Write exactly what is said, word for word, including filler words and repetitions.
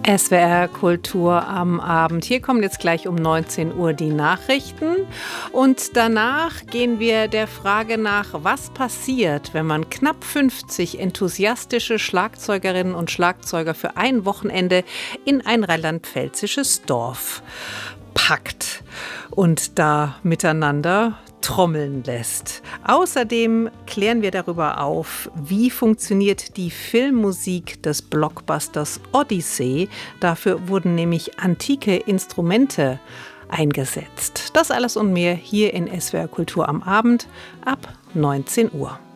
S W R Kultur am Abend. Hier kommen jetzt gleich um neunzehn Uhr die Nachrichten und danach gehen wir der Frage nach, was passiert, wenn man knapp fünfzig enthusiastische Schlagzeugerinnen und Schlagzeuger für ein Wochenende in ein rheinland-pfälzisches Dorf packt und da miteinander trommeln lässt. Außerdem klären wir darüber auf, wie funktioniert die Filmmusik des Blockbusters Odyssey. Dafür wurden nämlich antike Instrumente eingesetzt. Das alles und mehr hier in S W R Kultur am Abend ab neunzehn Uhr.